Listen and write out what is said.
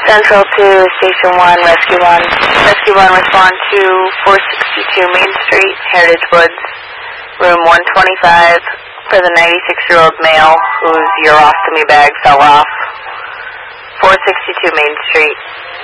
Central to Station 1, Rescue 1. Rescue 1, respond to 462 Main Street, Heritage Woods, room 125, for the 96-year-old male whose urostomy bag fell off. 462 Main Street.